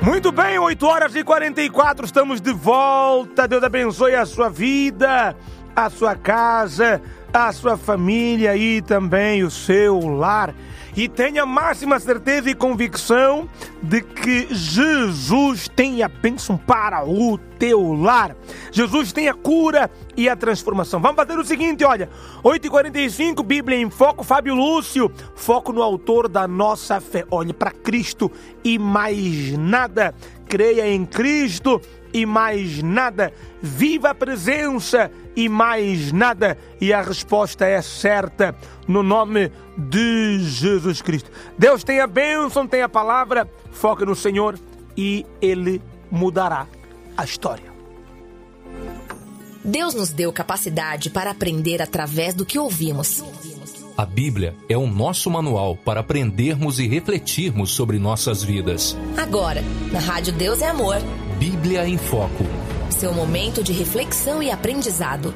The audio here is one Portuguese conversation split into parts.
Muito bem, 8h44, estamos de volta. Deus abençoe a sua vida, a sua casa, a sua família e também o seu lar. E tenha máxima certeza e convicção de que Jesus tem a bênção para o teu lar. Jesus tem a cura e a transformação. Vamos fazer o seguinte, olha, 8h45, Bíblia em Foco, Fábio Lúcio, foco no autor da nossa fé. Olhe para Cristo e mais nada. Creia em Cristo e mais nada. Viva a presença e mais nada. E a resposta é certa, no nome de Jesus Cristo. Deus tem a bênção, tem a palavra, foca no Senhor e Ele mudará a história. Deus nos deu capacidade para aprender através do que ouvimos. A Bíblia é o nosso manual para aprendermos e refletirmos sobre nossas vidas. Agora, na Rádio Deus é Amor. Bíblia em Foco. Seu momento de reflexão e aprendizado.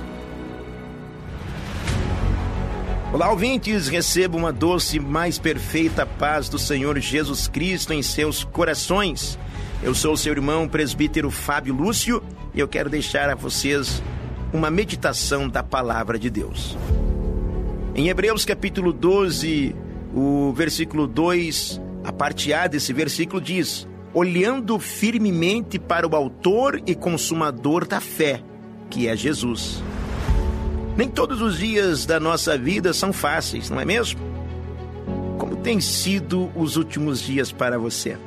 Olá, ouvintes, receba uma doce, mais perfeita paz do Senhor Jesus Cristo em seus corações. Eu sou o seu irmão presbítero Fábio Lúcio e eu quero deixar a vocês uma meditação da palavra de Deus. Em Hebreus capítulo 12, o versículo 2, a parte A desse versículo diz: olhando firmemente para o autor e consumador da fé, que é Jesus. Nem todos os dias da nossa vida são fáceis, não é mesmo? Como têm sido os últimos dias para você?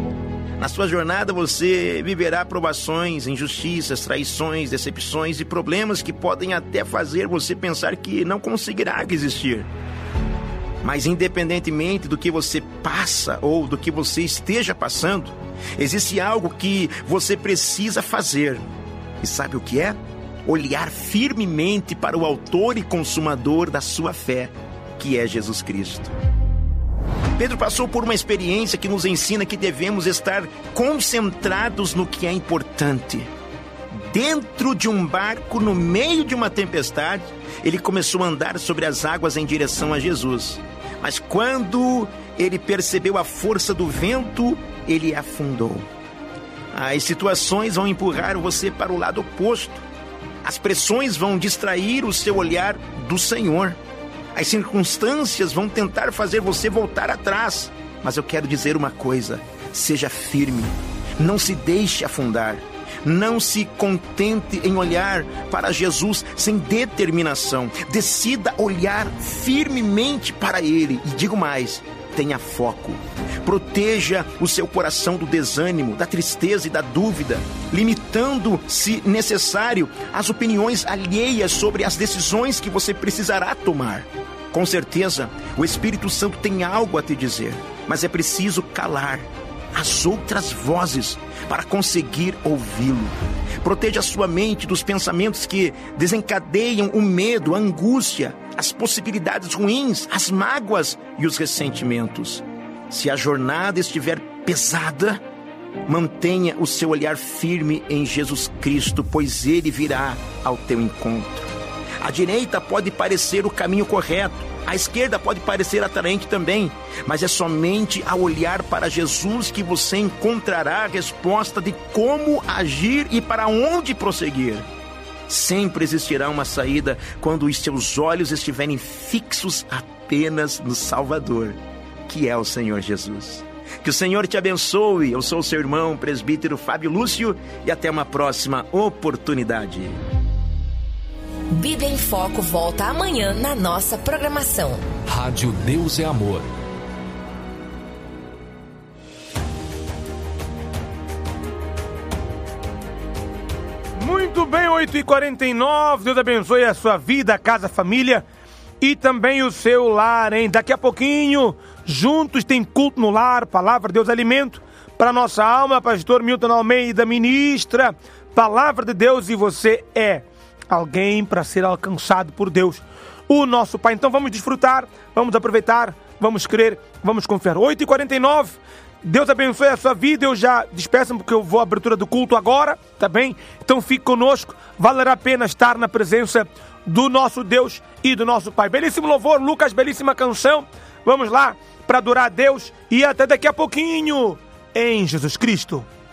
Na sua jornada você viverá provações, injustiças, traições, decepções e problemas que podem até fazer você pensar que não conseguirá existir. Mas independentemente do que você passa ou do que você esteja passando, existe algo que você precisa fazer. E sabe o que é? Olhar firmemente para o autor e consumador da sua fé, que é Jesus Cristo. Pedro passou por uma experiência que nos ensina que devemos estar concentrados no que é importante. Dentro de um barco, no meio de uma tempestade, ele começou a andar sobre as águas em direção a Jesus. Mas quando ele percebeu a força do vento, ele afundou. As situações vão empurrar você para o lado oposto. As pressões vão distrair o seu olhar do Senhor. As circunstâncias vão tentar fazer você voltar atrás. Mas eu quero dizer uma coisa: seja firme, não se deixe afundar. Não se contente em olhar para Jesus sem determinação. Decida olhar firmemente para Ele. E digo mais, tenha foco. Proteja o seu coração do desânimo, da tristeza e da dúvida, limitando, se necessário, as opiniões alheias sobre as decisões que você precisará tomar. Com certeza, o Espírito Santo tem algo a te dizer, mas é preciso calar as outras vozes para conseguir ouvi-lo. Proteja a sua mente dos pensamentos que desencadeiam o medo, a angústia, as possibilidades ruins, as mágoas e os ressentimentos. Se a jornada estiver pesada, mantenha o seu olhar firme em Jesus Cristo, pois Ele virá ao teu encontro. A direita pode parecer o caminho correto, a esquerda pode parecer atraente também, mas é somente ao olhar para Jesus que você encontrará a resposta de como agir e para onde prosseguir. Sempre existirá uma saída quando os seus olhos estiverem fixos apenas no Salvador, que é o Senhor Jesus. Que o Senhor te abençoe. Eu sou o seu irmão presbítero Fábio Lúcio e até uma próxima oportunidade. Bíblia em Foco volta amanhã na nossa programação. Rádio Deus é Amor. Muito bem, 8h49. Deus abençoe a sua vida, a casa, a família e também o seu lar, hein? Daqui a pouquinho, juntos tem culto no lar, palavra de Deus, alimento para nossa alma. Pastor Milton Almeida ministra palavra de Deus e você é alguém para ser alcançado por Deus, o nosso Pai. Então vamos desfrutar, vamos aproveitar, vamos crer, vamos confiar. 8h49, Deus abençoe a sua vida. Eu já despeço porque eu vou à abertura do culto agora, tá bem? Então fique conosco, valerá a pena estar na presença do nosso Deus e do nosso Pai. Belíssimo louvor, Lucas, belíssima canção. Vamos lá para adorar a Deus e até daqui a pouquinho em Jesus Cristo.